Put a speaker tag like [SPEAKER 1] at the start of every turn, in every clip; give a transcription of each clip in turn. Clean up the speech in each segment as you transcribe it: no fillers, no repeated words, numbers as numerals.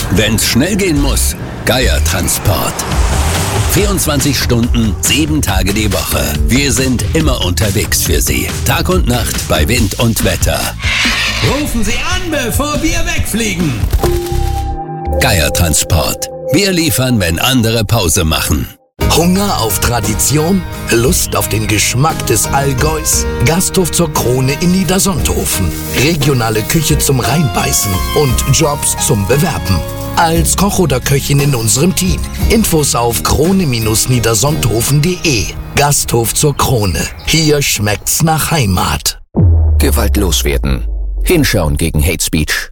[SPEAKER 1] Wenn's schnell gehen muss, Geier-Transport. 24 Stunden, 7 Tage die Woche. Wir sind immer unterwegs für Sie. Tag und Nacht bei Wind und Wetter. Rufen Sie an, bevor wir wegfliegen. Geier-Transport. Wir liefern, wenn andere Pause machen.
[SPEAKER 2] Hunger auf Tradition? Lust auf den Geschmack des Allgäus? Gasthof zur Krone in Niedersonthofen. Regionale Küche zum Reinbeißen und Jobs zum Bewerben. Als Koch oder Köchin in unserem Team. Infos auf krone-niedersonthofen.de. Gasthof zur Krone. Hier schmeckt's nach Heimat.
[SPEAKER 3] Gewaltlos werden. Hinschauen gegen Hate Speech.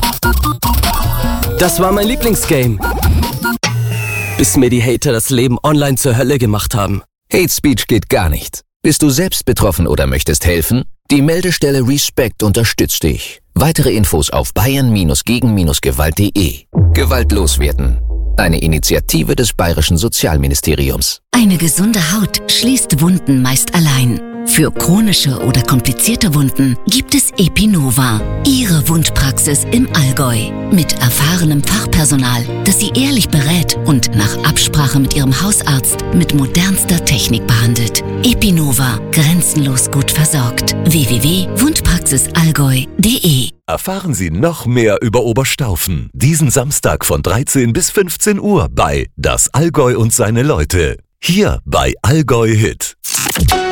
[SPEAKER 4] Das war mein Lieblingsgame. Bis mir die Hater das Leben online zur Hölle gemacht haben.
[SPEAKER 3] Hate Speech geht gar nicht. Bist du selbst betroffen oder möchtest helfen? Die Meldestelle Respect unterstützt dich. Weitere Infos auf bayern-gegen-gewalt.de. Gewaltlos werden. Eine Initiative des Bayerischen Sozialministeriums.
[SPEAKER 5] Eine gesunde Haut schließt Wunden meist allein. Für chronische oder komplizierte Wunden gibt es Epinova, Ihre Wundpraxis im Allgäu. Mit erfahrenem Fachpersonal, das Sie ehrlich berät und nach Absprache mit Ihrem Hausarzt mit modernster Technik behandelt. Epinova, grenzenlos gut versorgt. www.wundpraxisallgäu.de.
[SPEAKER 6] Erfahren Sie noch mehr über Oberstaufen. Diesen Samstag von 13 bis 15 Uhr bei Das Allgäu und seine Leute. Hier bei Allgäu Hit.